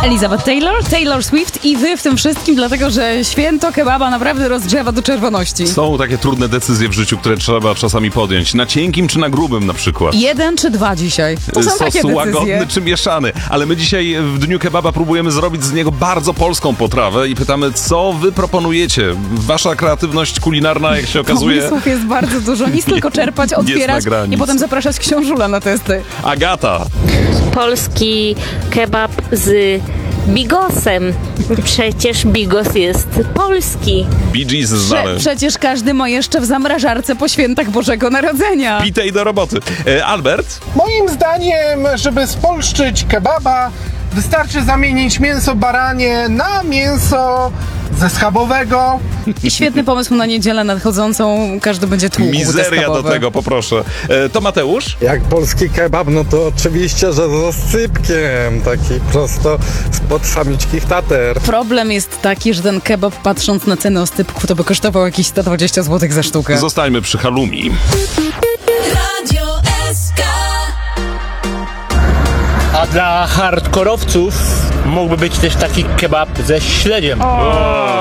Elizabeth Taylor, Taylor Swift i wy w tym wszystkim, dlatego że święto kebaba naprawdę rozgrzewa do czerwoności. Są takie trudne decyzje w życiu, które trzeba czasami podjąć. Na cienkim czy na grubym na przykład. 1 czy 2 dzisiaj. To są takie Sos decyzje. łagodny czy mieszany. Ale my dzisiaj w Dniu Kebaba próbujemy zrobić z niego bardzo polską potrawę i pytamy, co wy proponujecie? Wasza kreatywność kulinarna, jak się okazuje... Pomysłów jest bardzo dużo. Nic tylko czerpać, otwierać i potem zapraszać książula na testy. Agata. Polski kebab z bigosem. Przecież bigos jest polski. Bee Gees znamy. Przecież każdy ma jeszcze w zamrażarce po świętach Bożego Narodzenia. Pitej do roboty. Albert? Moim zdaniem, żeby spolszczyć kebaba, wystarczy zamienić mięso baranie na mięso ze schabowego. Świetny pomysł na niedzielę nadchodzącą. Każdy będzie tłukł te Mizeria do schabowe. tego, poproszę. To Mateusz? Jak polski kebab, no to oczywiście, że z zasypkiem, taki prosto spod samiczkich tater. Problem jest taki, że ten kebab, patrząc na cenę oscypków, to by kosztował jakieś 120 zł za sztukę. Zostańmy przy halloumi. Radio SK. A dla hardkorowców mógłby być też taki kebab ze śledziem.